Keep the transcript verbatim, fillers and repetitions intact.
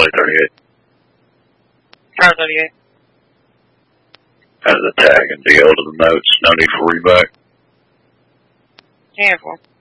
Charlie thirty-eight. Charlie thirty-eight. Has the tag and deal to the notes. No need for reback. Careful.